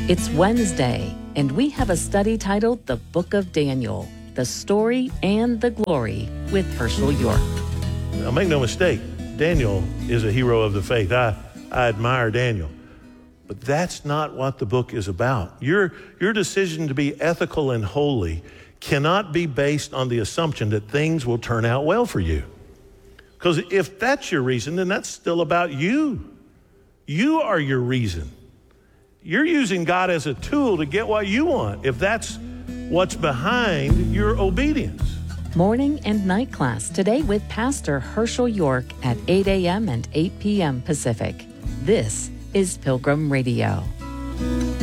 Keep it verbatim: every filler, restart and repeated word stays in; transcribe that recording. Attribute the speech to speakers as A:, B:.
A: It's Wednesday, and we have a study titled The Book of Daniel, the Story and the Glory with Herschel York.
B: Now, make no mistake, Daniel is a hero of the faith. I, I admire Daniel. But that's not what the book is about. Your, your decision to be ethical and holy cannot be based on the assumption that things will turn out well for you. Because if that's your reason, then that's still about you. You are your reason. You're using God as a tool to get what you want, if that's what's behind your obedience.
A: Morning and night class today with Pastor Herschel York at eight a.m. and eight p.m. Pacific. This is Pilgrim Radio.